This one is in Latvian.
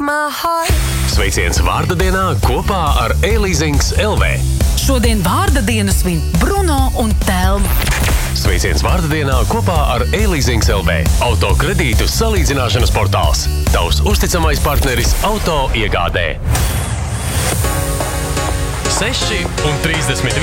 my heart. Sveiciens vārda dienā kopā ar E-Leasings LV. Šodien vārda dienu svin Bruno un Telma. Sveiciens vārda dienā kopā ar E-Leasings LV. Autokredītu salīdzināšanas portāls. Tavs uzticamais partneris auto iegādē. 6:31